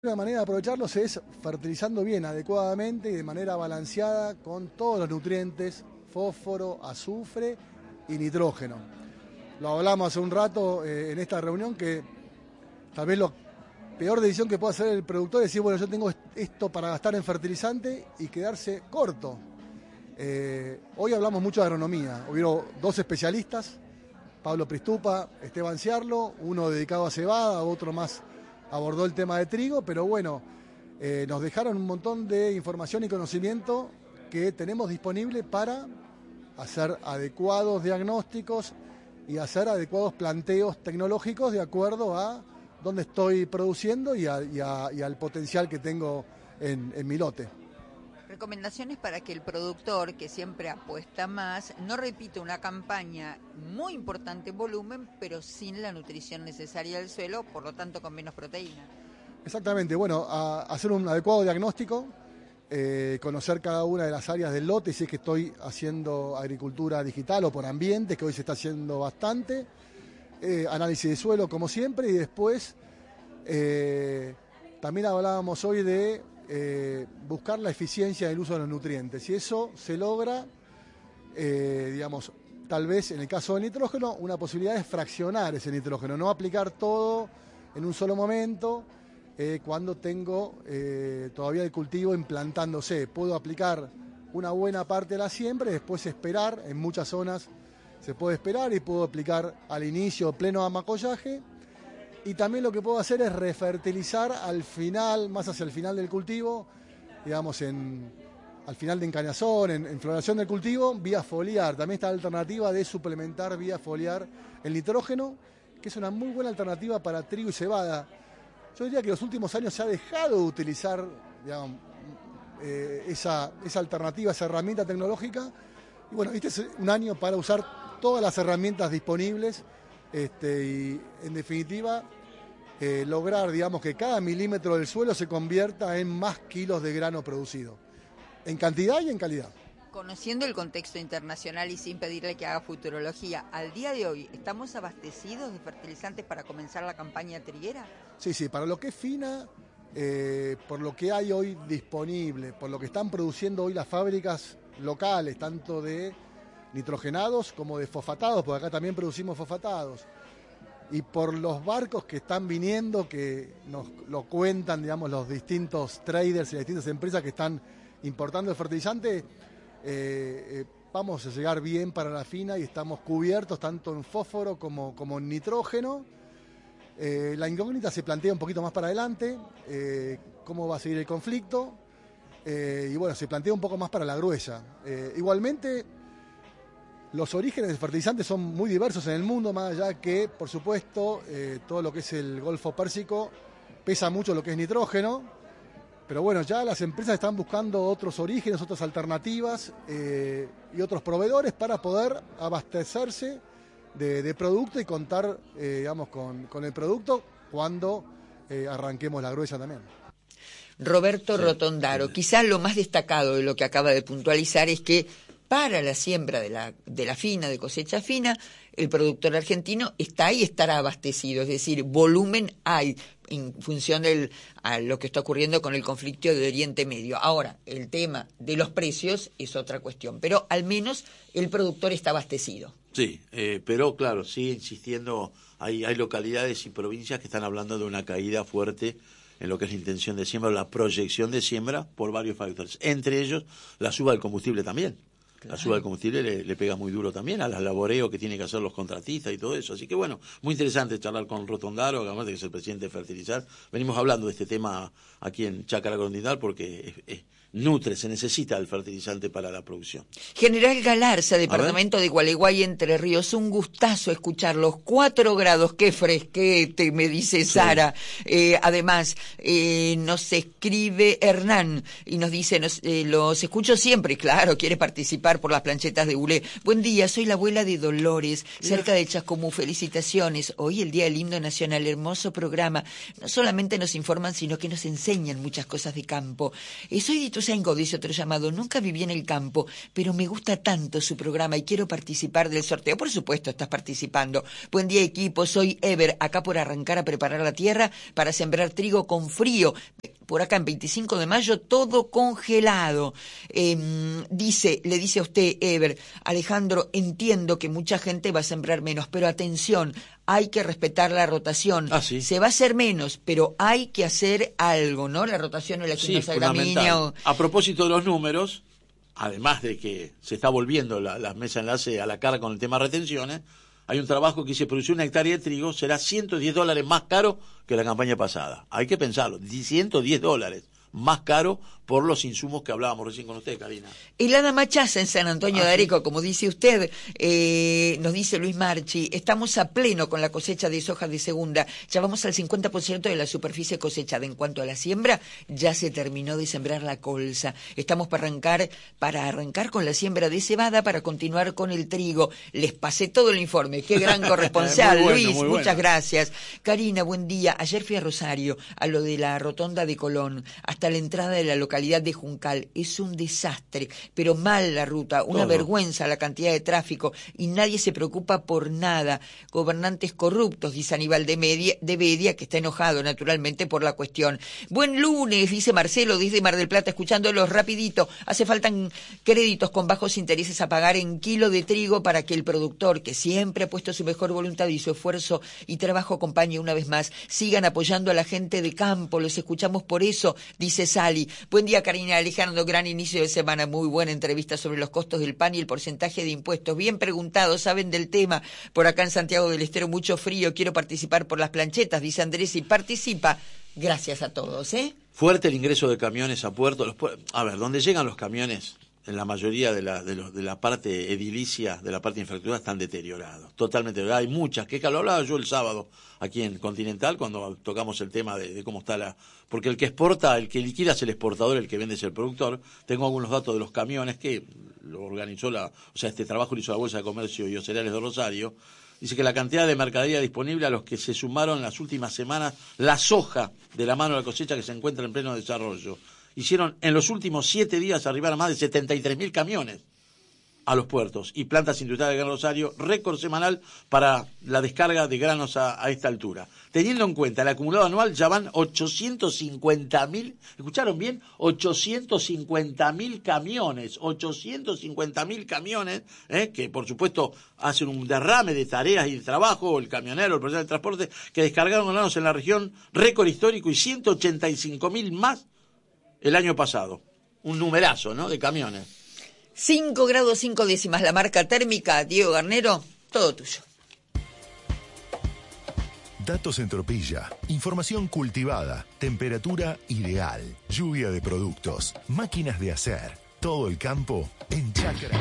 Una manera de aprovecharlos es fertilizando bien, adecuadamente y de manera balanceada con todos los nutrientes, fósforo, azufre y nitrógeno. Lo hablamos hace un rato en esta reunión que tal vez la peor decisión que puede hacer el productor es decir, bueno, yo tengo esto para gastar en fertilizante y quedarse corto. Hoy hablamos mucho de agronomía, hubieron dos especialistas, Pablo Pristupa, Esteban Ciarlo, uno dedicado a cebada, otro más abordó el tema de trigo, pero bueno, nos dejaron un montón de información y conocimiento que tenemos disponible para hacer adecuados diagnósticos y hacer adecuados planteos tecnológicos de acuerdo a dónde estoy produciendo y al potencial que tengo en mi lote. Recomendaciones para que el productor, que siempre apuesta más, no repita una campaña muy importante en volumen, pero sin la nutrición necesaria del suelo, por lo tanto con menos proteína. Exactamente, bueno, hacer un adecuado diagnóstico, conocer cada una de las áreas del lote, si es que estoy haciendo agricultura digital o por ambiente, que hoy se está haciendo bastante, análisis de suelo como siempre, y después también hablábamos hoy de buscar la eficiencia del uso de los nutrientes. Y eso se logra, digamos, tal vez en el caso del nitrógeno, una posibilidad es fraccionar ese nitrógeno, no aplicar todo en un solo momento cuando tengo todavía el cultivo implantándose. Puedo aplicar una buena parte de la siembra y después esperar, en muchas zonas se puede esperar y puedo aplicar al inicio pleno amacollaje. Y también lo que puedo hacer es refertilizar al final, más hacia el final del cultivo, digamos al final de encañazón, en floración del cultivo, vía foliar. También está la alternativa de suplementar vía foliar el nitrógeno, que es una muy buena alternativa para trigo y cebada. Yo diría que en los últimos años se ha dejado de utilizar, digamos, esa alternativa, esa herramienta tecnológica. Y bueno, este es un año para usar todas las herramientas disponibles. Y en definitiva lograr, digamos, que cada milímetro del suelo se convierta en más kilos de grano producido, en cantidad y en calidad. Conociendo el contexto internacional y sin pedirle que haga futurología, al día de hoy, ¿estamos abastecidos de fertilizantes para comenzar la campaña triguera? Sí, para lo que es fina, por lo que hay hoy disponible, por lo que están produciendo hoy las fábricas locales, tanto de nitrogenados como de fosfatados, porque acá también producimos fosfatados, y por los barcos que están viniendo, que nos lo cuentan, digamos, los distintos traders y las distintas empresas que están importando el fertilizante, vamos a llegar bien para la fina y estamos cubiertos tanto en fósforo como en nitrógeno. La incógnita se plantea un poquito más para adelante, cómo va a seguir el conflicto, y bueno, se plantea un poco más para la gruesa. Igualmente, los orígenes del fertilizante son muy diversos en el mundo, más allá que, por supuesto, todo lo que es el Golfo Pérsico pesa mucho lo que es nitrógeno, pero bueno, ya las empresas están buscando otros orígenes, otras alternativas y otros proveedores para poder abastecerse de producto y contar, digamos, con el producto cuando arranquemos la gruesa también. Roberto Rotondaro, quizás lo más destacado de lo que acaba de puntualizar es que para la siembra de la fina, de cosecha fina, el productor argentino está y estará abastecido, es decir, volumen hay en función a lo que está ocurriendo con el conflicto de Oriente Medio. Ahora, el tema de los precios es otra cuestión, pero al menos el productor está abastecido. Sí, pero claro, sigue insistiendo, hay localidades y provincias que están hablando de una caída fuerte en lo que es la intención de siembra, la proyección de siembra por varios factores, entre ellos la suba del combustible también. Claro. La suba del combustible le pega muy duro también a las laboreos que tienen que hacer los contratistas y todo eso. Así que bueno, muy interesante charlar con Rotondaro, además de que es el presidente de Fertilizar. Venimos hablando de este tema aquí en Chácara Continental porque nutre, se necesita el fertilizante para la producción. General Galarza, departamento de Gualeguay, Entre Ríos, un gustazo escucharlos. 4 grados, qué fresquete, me dice Sara. Sí. Además, nos escribe Hernán y nos dice, los escucho siempre, claro, quiere participar por las planchetas de Bulé. Buen día, soy la abuela de Dolores, cerca de Chascomú, felicitaciones. Hoy el Día del Himno Nacional, hermoso programa. No solamente nos informan, sino que nos enseñan muchas cosas de campo. Soy de Ituzaingó dice otro llamado. Nunca viví en el campo, pero me gusta tanto su programa y quiero participar del sorteo. Por supuesto, estás participando. Buen día, equipo. Soy Ever, acá por arrancar a preparar la tierra para sembrar trigo con frío. Por acá en 25 de mayo, todo congelado. Le dice a usted, Ever, Alejandro, entiendo que mucha gente va a sembrar menos, pero atención, hay que respetar la rotación. Sí. Se va a hacer menos, pero hay que hacer algo, ¿no? La rotación o la quinosa gramínea. A propósito de los números, además de que se está volviendo la mesa enlace a la cara con el tema retenciones, hay un trabajo que dice producir una hectárea de trigo será $110 más caro que la campaña pasada. Hay que pensarlo, $110 más caro por los insumos que hablábamos recién con usted, Karina. Helada machaza en San Antonio de Areco, como dice usted, nos dice Luis Marchi, estamos a pleno con la cosecha de soja de segunda, ya vamos al 50% de la superficie cosechada. En cuanto a la siembra, ya se terminó de sembrar la colza. Estamos para arrancar con la siembra de cebada para continuar con el trigo. Les pasé todo el informe, qué gran corresponsal, bueno, Luis, muchas gracias. Karina, buen día. Ayer fui a Rosario, a lo de la rotonda de Colón, hasta la entrada de la localidad de Juncal. Es un desastre, pero mal la ruta, una vergüenza la cantidad de tráfico y nadie se preocupa por nada. Gobernantes corruptos, dice Aníbal de Bedia, que está enojado naturalmente por la cuestión. Buen lunes, dice Marcelo desde Mar del Plata, escuchándolos rapidito. Hace falta créditos con bajos intereses a pagar en kilo de trigo para que el productor, que siempre ha puesto su mejor voluntad y su esfuerzo y trabajo, acompañe una vez más. Sigan apoyando a la gente de campo, los escuchamos por eso, dice Sally. Buen día, Karina, Alejandro, gran inicio de semana, muy buena entrevista sobre los costos del pan y el porcentaje de impuestos. Bien preguntado, saben del tema. Por acá en Santiago del Estero mucho frío, quiero participar por las planchetas, dice Andrés, y participa. Gracias a todos, ¿eh? Fuerte el ingreso de camiones a puerto. A ver, donde llegan los camiones, en la mayoría de la parte edilicia, de la parte de infraestructura, están deteriorados, totalmente deteriorados. Hay muchas quejas, lo hablaba yo el sábado aquí en Continental, cuando tocamos el tema de cómo está porque el que exporta, el que liquida es el exportador, el que vende es el productor. Tengo algunos datos de los camiones que lo organizó este trabajo lo hizo la Bolsa de Comercio y Cereales de Rosario. Dice que la cantidad de mercadería disponible a los que se sumaron en las últimas semanas, la soja de la mano de la cosecha que se encuentra en pleno desarrollo. Hicieron en los últimos 7 días arribar a más de 73.000 camiones a los puertos y plantas industriales de Gran Rosario, récord semanal para la descarga de granos a esta altura. Teniendo en cuenta el acumulado anual, ya van 850.000, ¿escucharon bien? 850.000 camiones, 850.000 camiones, que por supuesto hacen un derrame de tareas y de trabajo, el camionero, el profesional de transporte, que descargaron granos en la región, récord histórico, y 185.000 más el año pasado. Un numerazo, ¿no?, de camiones. 5 grados 5 décimas la marca térmica. Diego Garnero, todo tuyo. Datos en Tropilla, información cultivada, temperatura ideal, lluvia de productos, máquinas de hacer, todo el campo en Chacra.